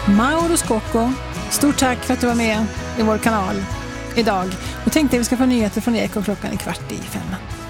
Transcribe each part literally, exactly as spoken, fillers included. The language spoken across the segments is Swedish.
Mauro Scocco, stort tack för att du var med i vår kanal idag. Och tänkte att vi ska få nyheter från Eko klockan i kvart i fem.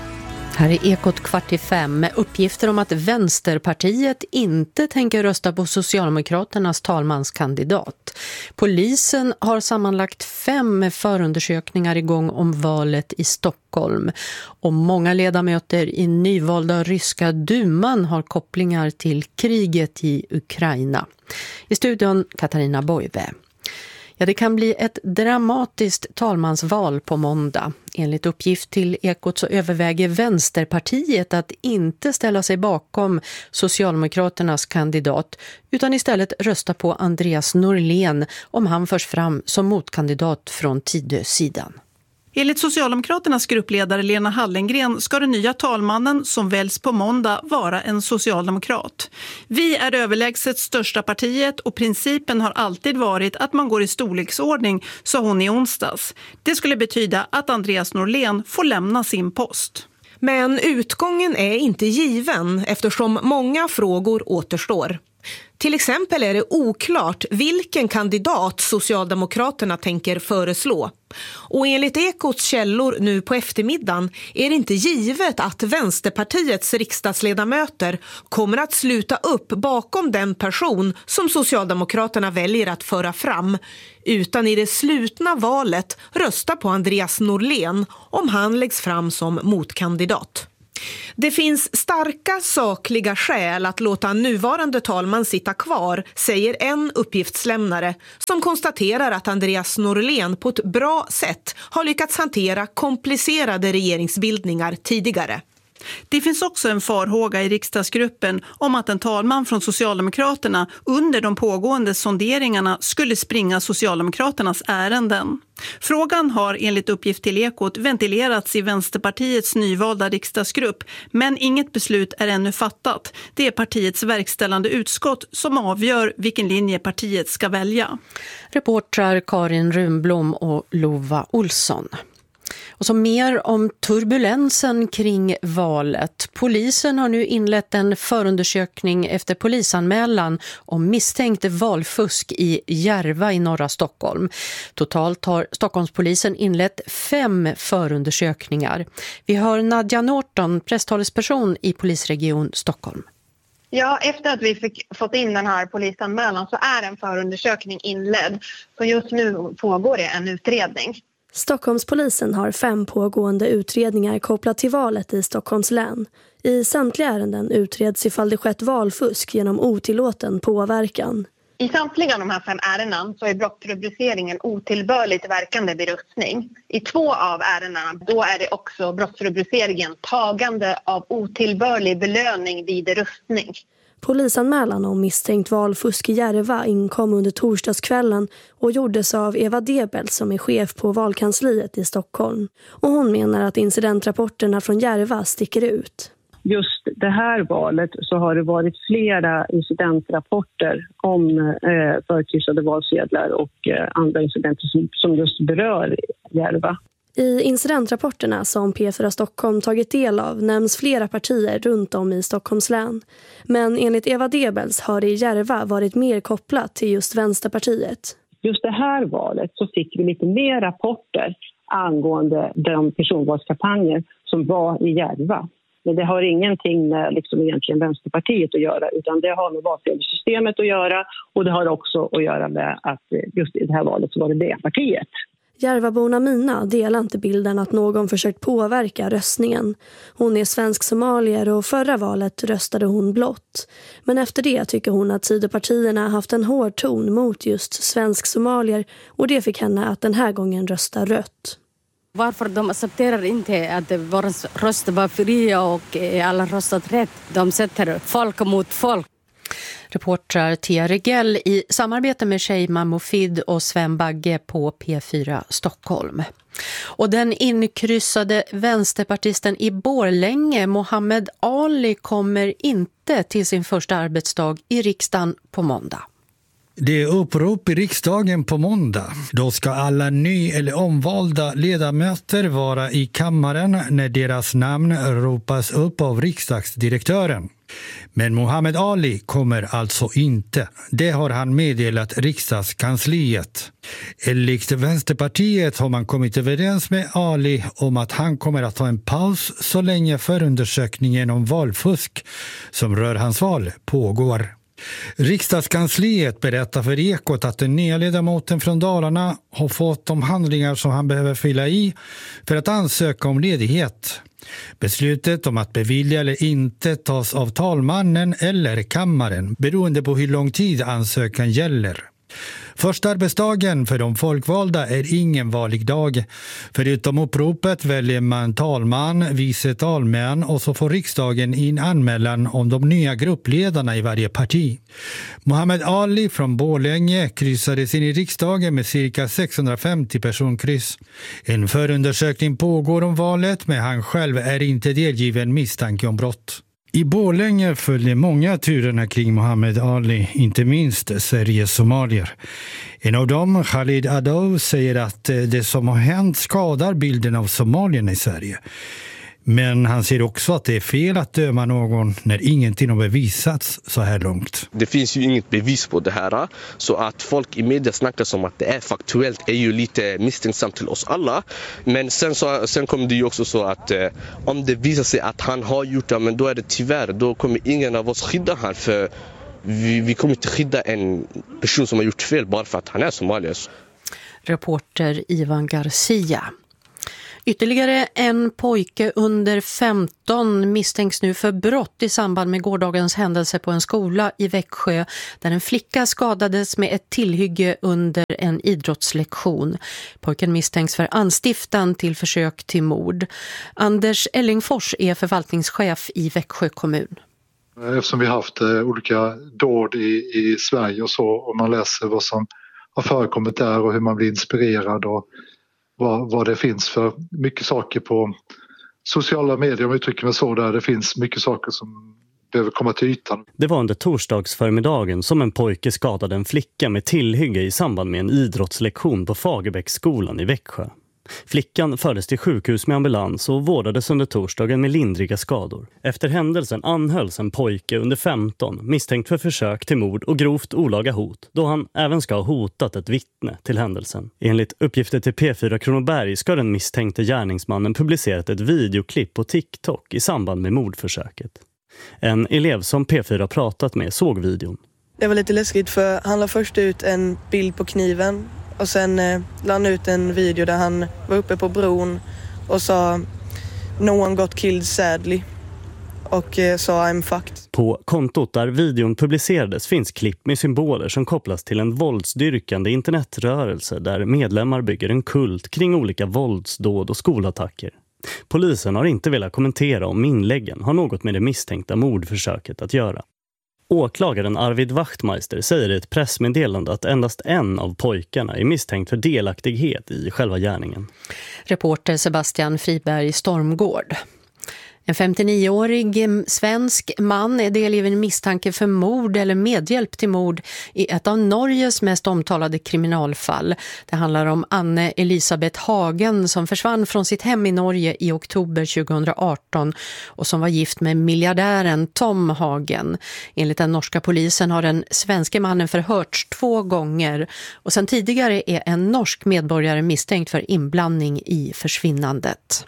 Här är Ekot kvart i fem med uppgifter om att Vänsterpartiet inte tänker rösta på Socialdemokraternas talmanskandidat. Polisen har sammanlagt fem förundersökningar igång om valet i Stockholm. Och många ledamöter i nyvalda ryska duman har kopplingar till kriget i Ukraina. I studion Katarina Boive. Ja, det kan bli ett dramatiskt talmansval på måndag. Enligt uppgift till Ekot så överväger Vänsterpartiet att inte ställa sig bakom Socialdemokraternas kandidat utan istället rösta på Andreas Norlén om han förs fram som motkandidat från Tidösidan. Enligt Socialdemokraternas gruppledare Lena Hallengren ska den nya talmannen som väljs på måndag vara en socialdemokrat. Vi är överlägset största partiet och principen har alltid varit att man går i storleksordning, sa hon i onsdags. Det skulle betyda att Andreas Norlén får lämna sin post. Men utgången är inte given eftersom många frågor återstår. Till exempel är det oklart vilken kandidat Socialdemokraterna tänker föreslå. Och enligt Ekots källor nu på eftermiddagen är det inte givet att Vänsterpartiets riksdagsledamöter kommer att sluta upp bakom den person som Socialdemokraterna väljer att föra fram, utan i det slutna valet rösta på Andreas Norlén om han läggs fram som motkandidat. Det finns starka sakliga skäl att låta nuvarande talman sitta kvar, säger en uppgiftslämnare som konstaterar att Andreas Norlén på ett bra sätt har lyckats hantera komplicerade regeringsbildningar tidigare. Det finns också en farhåga i riksdagsgruppen om att en talman från Socialdemokraterna under de pågående sonderingarna skulle springa Socialdemokraternas ärenden. Frågan har enligt uppgift till Ekot ventilerats i Vänsterpartiets nyvalda riksdagsgrupp, men inget beslut är ännu fattat. Det är partiets verkställande utskott som avgör vilken linje partiet ska välja. Reportrar Karin Runblom och Lova Olsson. Och så mer om turbulensen kring valet. Polisen har nu inlett en förundersökning efter polisanmälan om misstänkt valfusk i Järva i norra Stockholm. Totalt har Stockholmspolisen inlett fem förundersökningar. Vi hör Nadja Norton, presstalesperson i polisregion Stockholm. Ja, efter att vi fick fått in den här polisanmälan så är en förundersökning inledd. Så just nu pågår det en utredning. Stockholmspolisen har fem pågående utredningar kopplat till valet i Stockholms län. I samtliga ärenden utreds ifall det skett valfusk genom otillåten påverkan. I samtliga av de här fem ärenden så är brottsrubriceringen otillbörligt verkande vid röstning. I två av ärendena då är det också brottsrubriceringen tagande av otillbörlig belöning vid röstning. Polisanmälan om misstänkt valfusk i Järva inkom under torsdagskvällen och gjordes av Eva Debel som är chef på valkansliet i Stockholm. Och hon menar att incidentrapporterna från Järva sticker ut. Just det här valet så har det varit flera incidentrapporter om eh, förkryssade valsedlar och eh, andra incidenter som, som just berör Järva. I incidentrapporterna som P fyra Stockholm tagit del av nämns flera partier runt om i Stockholms län. Men enligt Eva Debels har det i Järva varit mer kopplat till just Vänsterpartiet. Just det här valet så fick vi lite mer rapporter angående de personvalskampanjer som var i Järva. Men det har ingenting med liksom egentligen Vänsterpartiet att göra, utan det har med valsedelssystemet att göra, och det har också att göra med att just i det här valet så var det det partiet. Järvaborna Mina delar inte bilden att någon försökt påverka röstningen. Hon är svensk-somalier och förra valet röstade hon blått. Men efter det tycker hon att sidopartierna haft en hård ton mot just svensk-somalier, och det fick henne att den här gången rösta rött. Varför de accepterar inte att våra röster var fria och alla röstat rätt. De sätter folk mot folk. Reportrar Tia Regell i samarbete med Sheima Mofid och Sven Bagge på P fyra Stockholm. Och den inkryssade vänsterpartisten i Borlänge, Mohammed Ali, kommer inte till sin första arbetsdag i riksdagen på måndag. Det är upprop i riksdagen på måndag. Då ska alla ny- eller omvalda ledamöter vara i kammaren när deras namn ropas upp av riksdagsdirektören. Men Muhammad Ali kommer alltså inte. Det har han meddelat riksdagskansliet. Enligt Vänsterpartiet har man kommit överens med Ali om att han kommer att ta en paus så länge förundersökningen om valfusk som rör hans val pågår. Riksdagskansliet berättar för Ekot att den nya ledamoten från Dalarna har fått de handlingar som han behöver fylla i för att ansöka om ledighet. Beslutet om att bevilja eller inte tas av talmannen eller kammaren beroende på hur lång tid ansökan gäller. Första arbetsdagen för de folkvalda är ingen vanlig dag. Förutom uppropet väljer man talman, vice talmän och så får riksdagen in anmälan om de nya gruppledarna i varje parti. Muhammad Ali från Borlänge kryssades in i riksdagen med cirka sexhundrafemtio personkryss. En förundersökning pågår om valet, men han själv är inte delgiven misstanke om brott. I Borlänge följer många turerna kring Muhammad Ali, inte minst Sveriges somalier. En av dem, Khalid Adow, säger att det som har hänt skadar bilden av somalierna i Sverige. Men han säger också att det är fel att döma någon när ingenting har bevisats så här långt. Det finns ju inget bevis på det här, så att folk i media snackar som att det är faktuellt är ju lite misstänksamt till oss alla. Men sen, så, sen kommer det ju också så att eh, om det visar sig att han har gjort det, men då är det tyvärr, då kommer ingen av oss skydda han, för vi, vi kommer inte skydda en person som har gjort fel bara för att han är somalier. Reporter Ivan Garcia. Ytterligare en pojke under femton misstänks nu för brott i samband med gårdagens händelse på en skola i Växjö där en flicka skadades med ett tillhygge under en idrottslektion. Pojken misstänks för anstiftan till försök till mord. Anders Ellingfors är förvaltningschef i Växjö kommun. Eftersom vi har haft eh, olika dåd i, i Sverige och så, och man läser vad som har förekommit där och hur man blir inspirerad och Vad, vad det finns för mycket saker på sociala medier, om jag uttrycker mig så, där det finns mycket saker som behöver komma till ytan. Det var under torsdagsförmiddagen som en pojke skadade en flicka med tillhygge i samband med en idrottslektion på Fagerbäcksskolan i Växjö. Flickan fördes till sjukhus med ambulans och vårdades under torsdagen med lindriga skador. Efter händelsen anhölls en pojke under femton misstänkt för försök till mord och grovt olaga hot, då han även ska ha hotat ett vittne till händelsen. Enligt uppgifter till P fyra Kronoberg ska den misstänkte gärningsmannen publicerat ett videoklipp på TikTok i samband med mordförsöket. En elev som P fyra pratat med såg videon. Det var lite läskigt, för han la först ut en bild på kniven. Och sen eh, la han ut en video där han var uppe på bron och sa "No one got killed sadly" och eh, sa "I'm fucked". På kontot där videon publicerades finns klipp med symboler som kopplas till en våldsdyrkande internetrörelse där medlemmar bygger en kult kring olika våldsdåd och skolattacker. Polisen har inte velat kommentera om inläggen har något med det misstänkta mordförsöket att göra. Åklagaren Arvid Wachtmeister säger i ett pressmeddelande att endast en av pojkarna är misstänkt för delaktighet i själva gärningen. Reporter Sebastian Friberg Stormgård. En femtionioårig svensk man är delgiven misstanke för mord eller medhjälp till mord i ett av Norges mest omtalade kriminalfall. Det handlar om Anne Elisabeth Hagen som försvann från sitt hem i Norge i oktober tjugohundraarton och som var gift med miljardären Tom Hagen. Enligt den norska polisen har den svenska mannen förhörts två gånger och sedan tidigare är en norsk medborgare misstänkt för inblandning i försvinnandet.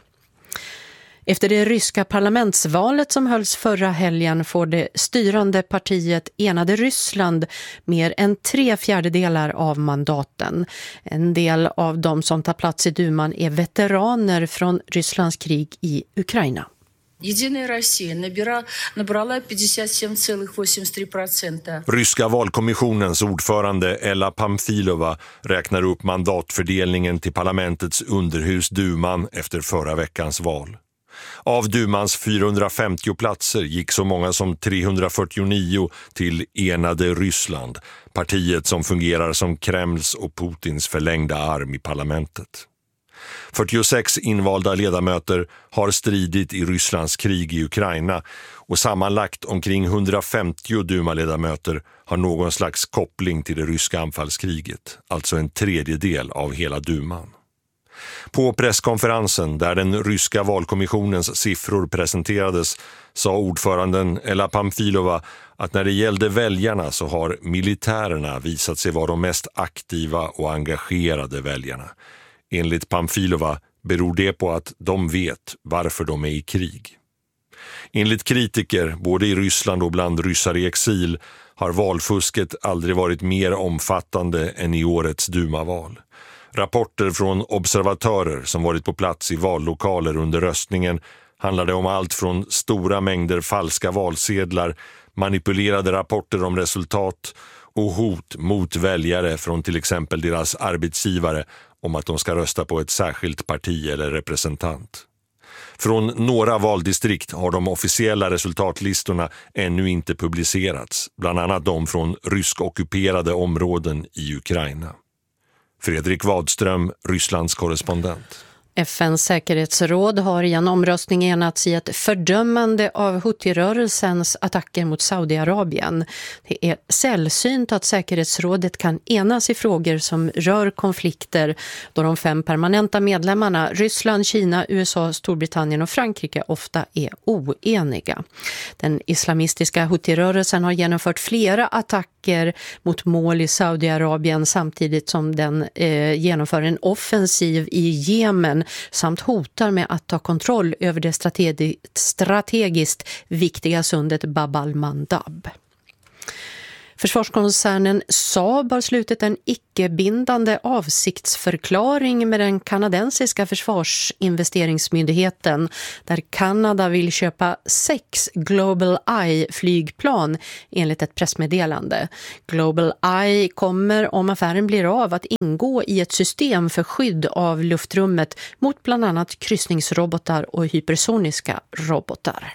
Efter det ryska parlamentsvalet som hölls förra helgen får det styrande partiet Enade Ryssland mer än tre fjärdedelar av mandaten. En del av de som tar plats i duman är veteraner från Rysslands krig i Ukraina. Единая Россия набрала пятьдесят семь целых восемьдесят три процента. Ryska valkommissionens ordförande Ella Pamfilova räknar upp mandatfördelningen till parlamentets underhus Duman efter förra veckans val. Av Dumans fyrahundrafemtio platser gick så många som trehundrafyrtionio till Enade Ryssland, partiet som fungerar som Kremls och Putins förlängda arm i parlamentet. fyrtiosex invalda ledamöter har stridit i Rysslands krig i Ukraina och sammanlagt omkring hundrafemtio Duma-ledamöter har någon slags koppling till det ryska anfallskriget, alltså en tredjedel av hela Duman. På presskonferensen där den ryska valkommissionens siffror presenterades sa ordföranden Ella Pamfilova att när det gällde väljarna så har militärerna visat sig vara de mest aktiva och engagerade väljarna. Enligt Pamfilova beror det på att de vet varför de är i krig. Enligt kritiker, både i Ryssland och bland ryssar i exil, har valfusket aldrig varit mer omfattande än i årets Duma-val. Rapporter från observatörer som varit på plats i vallokaler under röstningen handlade om allt från stora mängder falska valsedlar, manipulerade rapporter om resultat och hot mot väljare från till exempel deras arbetsgivare om att de ska rösta på ett särskilt parti eller representant. Från några valdistrikt har de officiella resultatlistorna ännu inte publicerats, bland annat de från rysk-ockuperade områden i Ukraina. Fredrik Wadström, Rysslands korrespondent. F N:s säkerhetsråd har i en omröstning enats i ett fördömande av Houthi-rörelsens attacker mot Saudiarabien. Det är sällsynt att säkerhetsrådet kan enas i frågor som rör konflikter då de fem permanenta medlemmarna Ryssland, Kina, U S A, Storbritannien och Frankrike ofta är oeniga. Den islamistiska Houthi-rörelsen har genomfört flera attacker mot mål i Saudiarabien samtidigt som den eh, genomför en offensiv i Jemen samt hotar med att ta kontroll över det strategi- strategiskt viktiga sundet Bab al-Mandab. Försvarskoncernen Saab har slutit en icke-bindande avsiktsförklaring med den kanadensiska försvarsinvesteringsmyndigheten där Kanada vill köpa sex Global Eye-flygplan enligt ett pressmeddelande. Global Eye kommer, om affären blir av, att ingå i ett system för skydd av luftrummet mot bland annat kryssningsrobotar och hypersoniska robotar.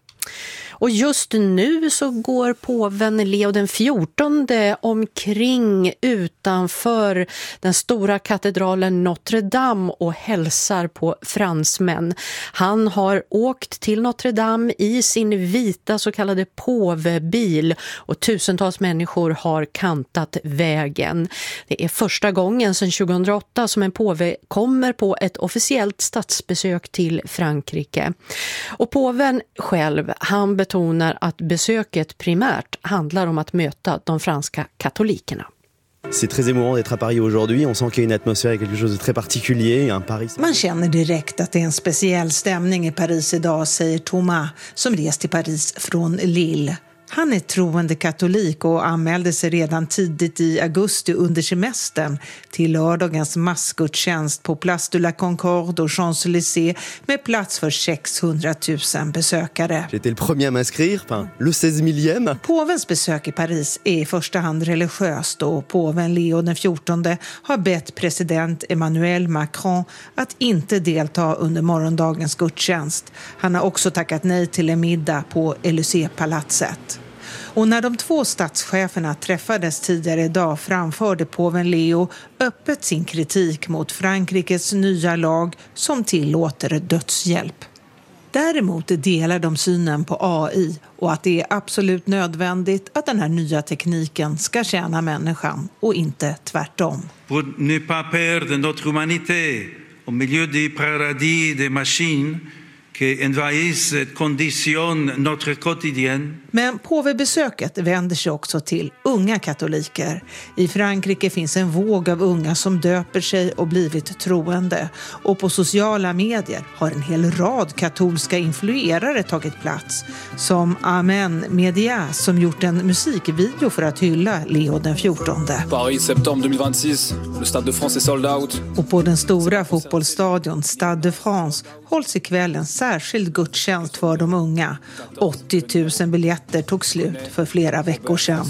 Och just nu så går påven Leo den fjortonde omkring utanför den stora katedralen Notre Dame och hälsar på fransmän. Han har åkt till Notre Dame i sin vita så kallade påvebil och tusentals människor har kantat vägen. Det är första gången sedan tjugohundraåtta som en påve kommer på ett officiellt statsbesök till Frankrike. Och påven själv, han betonar att besöket primärt handlar om att möta de franska katolikerna. C'est très émouvant d'être à Paris aujourd'hui. On sent qu'il y a une atmosphère, quelque chose de très particulier. Un Paris... Man känner direkt att det är en speciell stämning i Paris idag, säger Thomas som rest till Paris från Lille. Han är troende katolik och anmälde sig redan tidigt i augusti under semestern till lördagens massgudstjänst på Place de la Concorde och Champs-Élysées med plats för sexhundratusen besökare. J'étais le premier à m'inscrire, enfin, le seize millième. Påvens besök i Paris är i första hand religiöst och påven Leo den fjortonde har bett president Emmanuel Macron att inte delta under morgondagens gudstjänst. Han har också tackat nej till en middag på Élysée-palatset. Och när de två statscheferna träffades tidigare idag framförde påven Leo öppet sin kritik mot Frankrikes nya lag som tillåter dödshjälp. Däremot delar de synen på A I och att det är absolut nödvändigt att den här nya tekniken ska tjäna människan och inte tvärtom. Pour ne pas perdre notre humanité au milieu du paradis des machines qui envahissent et conditionnent notre quotidien. Men påvebesöket vänder sig också till unga katoliker. I Frankrike finns en våg av unga som döper sig och blivit troende. Och på sociala medier har en hel rad katolska influerare tagit plats. Som Amen Media som gjort en musikvideo för att hylla Leo den fjortonde. Paris, septembre tjugohundrasex, le Stade de France est sold out. Och på den stora fotbollsstadion Stade de France hålls ikväll en särskild gudstjänst för de unga. åttio tusen biljetter tog slut för flera veckor sedan.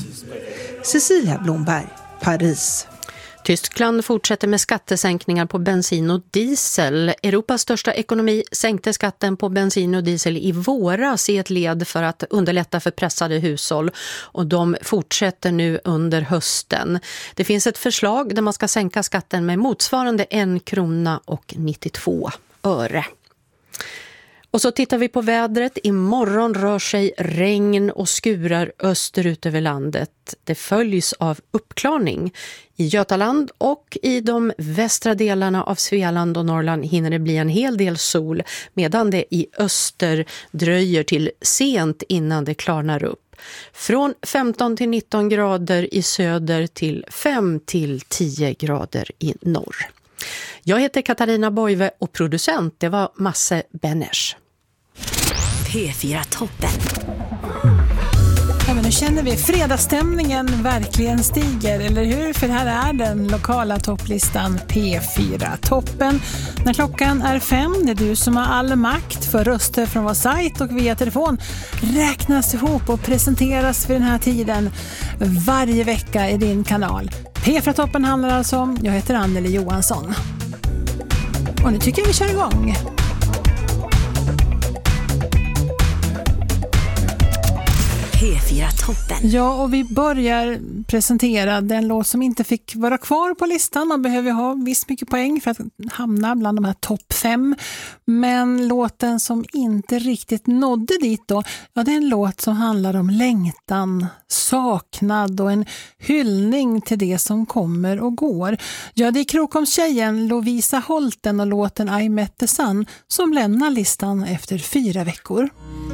Cecilia Blomberg, Paris. Tyskland fortsätter med skattesänkningar på bensin och diesel. Europas största ekonomi sänkte skatten på bensin och diesel i våras i ett led för att underlätta för pressade hushåll. Och de fortsätter nu under hösten. Det finns ett förslag där man ska sänka skatten med motsvarande en krona och nittiotvå öre. Och så tittar vi på vädret. Imorgon rör sig regn och skurar österut över landet. Det följs av uppklarning. I Götaland och i de västra delarna av Svealand och Norrland hinner det bli en hel del sol, medan det i öster dröjer till sent innan det klarnar upp. Från femton till nitton grader i söder till fem till tio grader i norr. Jag heter Katarina Boive och producent det var Masse Benners. P fyra Toppen. Ja, men nu känner vi fredagsstämningen verkligen stiger, eller hur? För här är den lokala topplistan P fyra Toppen. När klockan är fem, det är du som har all makt för röster från vår sajt och via telefon räknas ihop och presenteras för den här tiden varje vecka i din kanal. P fyra Toppen handlar alltså om, jag heter Anneli Johansson. Och nu tycker jag vi kör igång. P fyra Toppen. Ja, och vi börjar presentera den låt som inte fick vara kvar på listan. Man behöver ha visst mycket poäng för att hamna bland de här topp fem. Men låten som inte riktigt nådde dit då, ja, det är en låt som handlar om längtan, saknad och en hyllning till det som kommer och går. Ja, det är Krokomstjejen Lovisa Holten och låten I Met the Sun som lämnar listan efter fyra veckor.